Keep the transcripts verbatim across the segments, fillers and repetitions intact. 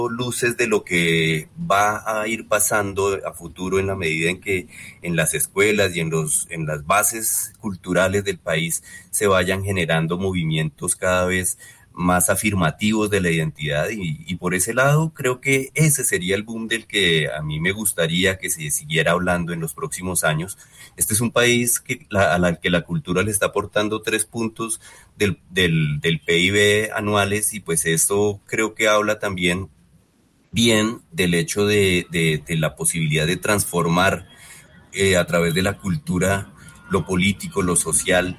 luces de lo que va a ir pasando a futuro en la medida en que en las escuelas y en los en las bases culturales del país se vayan generando movimientos cada vez más afirmativos de la identidad y, y por ese lado creo que ese sería el boom del que a mí me gustaría que se siguiera hablando en los próximos años. Este es un país que, la, a la que la cultura le está aportando tres puntos del, del, del P I B anuales y pues eso creo que habla también bien del hecho de, de, de la posibilidad de transformar eh, a través de la cultura lo político, lo social,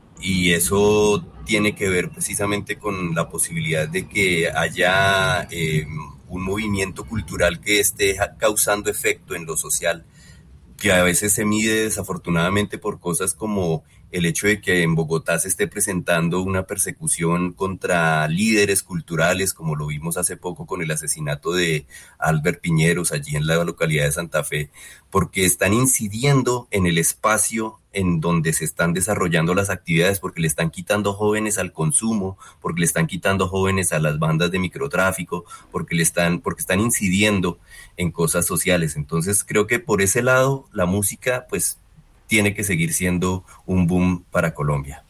y eso tiene que ver precisamente con la posibilidad de que haya eh, un movimiento cultural que esté causando efecto en lo social, que a veces se mide desafortunadamente por cosas como el hecho de que en Bogotá se esté presentando una persecución contra líderes culturales, como lo vimos hace poco con el asesinato de Albert Piñeros allí en la localidad de Santa Fe, porque están incidiendo en el espacio en donde se están desarrollando las actividades, porque le están quitando jóvenes al consumo, porque le están quitando jóvenes a las bandas de microtráfico, porque le están, porque están incidiendo en cosas sociales. Entonces creo que por ese lado la música pues tiene que seguir siendo un boom para Colombia.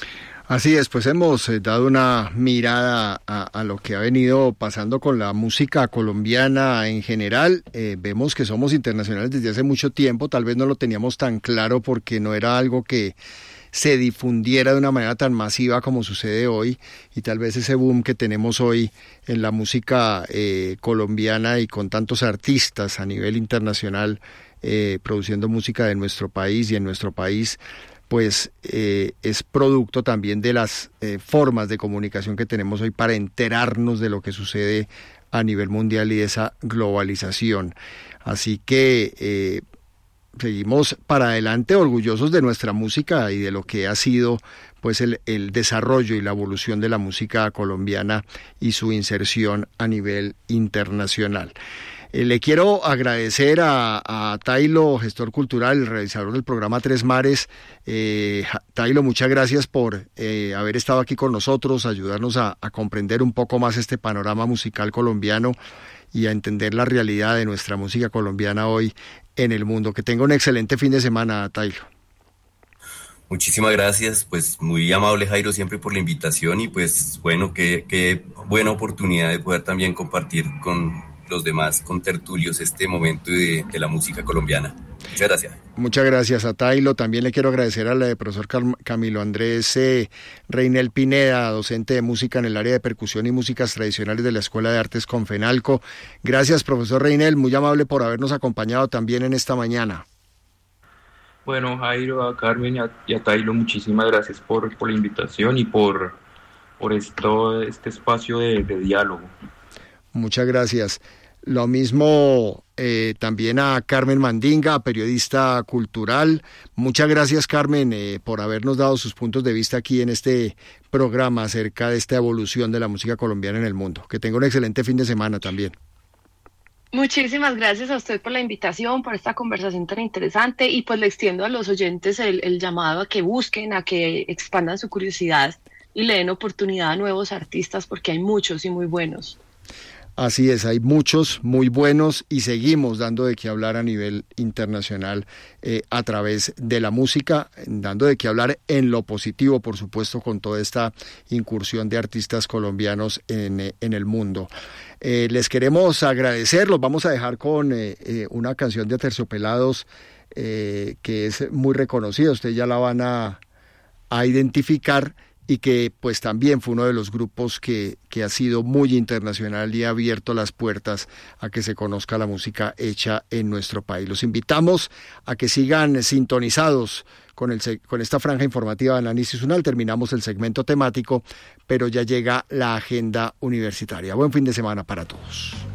Así es, pues hemos eh, dado una mirada a, a lo que ha venido pasando con la música colombiana en general. Eh, vemos que somos internacionales desde hace mucho tiempo, tal vez no lo teníamos tan claro porque no era algo que se difundiera de una manera tan masiva como sucede hoy, y tal vez ese boom que tenemos hoy en la música eh, colombiana y con tantos artistas a nivel internacional eh, produciendo música de nuestro país y en nuestro país, pues eh, es producto también de las eh, formas de comunicación que tenemos hoy para enterarnos de lo que sucede a nivel mundial y de esa globalización. Así que eh, seguimos para adelante orgullosos de nuestra música y de lo que ha sido pues el, el desarrollo y la evolución de la música colombiana y su inserción a nivel internacional. Eh, le quiero agradecer a, a Tailo, gestor cultural, el realizador del programa Tres Mares. Eh, Tailo, muchas gracias por eh, haber estado aquí con nosotros, ayudarnos a, a comprender un poco más este panorama musical colombiano y a entender la realidad de nuestra música colombiana hoy en el mundo. Que tenga un excelente fin de semana, Tailo. Muchísimas gracias, pues muy amable Jairo siempre por la invitación y pues bueno, qué, qué buena oportunidad de poder también compartir con los demás contertulios este momento de, de la música colombiana. Muchas gracias. Muchas gracias a Tailo. También le quiero agradecer al profesor Camilo Andrés eh, Reinel Pineda, docente de música en el área de percusión y músicas tradicionales de la Escuela de Artes Confenalco. Gracias, profesor Reinel, muy amable por habernos acompañado también en esta mañana. Bueno, Jairo, a Carmen y a, y a Tailo, muchísimas gracias por, por la invitación y por, por esto, este espacio de, de diálogo. Muchas gracias. Lo mismo eh, también a Carmen Mandinga, periodista cultural. Muchas gracias, Carmen, eh, por habernos dado sus puntos de vista aquí en este programa acerca de esta evolución de la música colombiana en el mundo. Que tenga un excelente fin de semana también. Muchísimas gracias a usted por la invitación, por esta conversación tan interesante, y pues le extiendo a los oyentes el, el llamado a que busquen, a que expandan su curiosidad y le den oportunidad a nuevos artistas, porque hay muchos y muy buenos. Así es, hay muchos muy buenos y seguimos dando de qué hablar a nivel internacional eh, a través de la música, dando de qué hablar en lo positivo, por supuesto, con toda esta incursión de artistas colombianos en, eh, en el mundo. Eh, les queremos agradecer, los vamos a dejar con eh, eh, una canción de Aterciopelados eh, que es muy reconocida, ustedes ya la van a, a identificar, y que pues también fue uno de los grupos que, que ha sido muy internacional y ha abierto las puertas a que se conozca la música hecha en nuestro país. Los invitamos a que sigan sintonizados con, el, con esta franja informativa de Análisis UNAL. Terminamos el segmento temático, pero ya llega la agenda universitaria. Buen fin de semana para todos.